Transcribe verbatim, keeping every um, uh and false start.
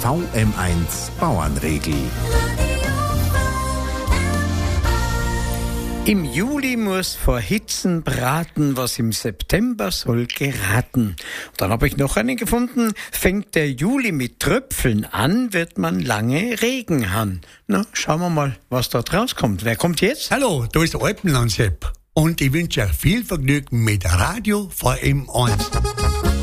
V M eins Bauernregel. Im Juli muss vor Hitzen braten, was im September soll geraten. Dann habe ich noch einen gefunden. Fängt der Juli mit Tröpfeln an, wird man lange Regen haben. Na, schauen wir mal, was dort rauskommt. Wer kommt jetzt? Hallo, da ist der Alpenland-Sepp. Und ich wünsche euch viel Vergnügen mit Radio V M eins.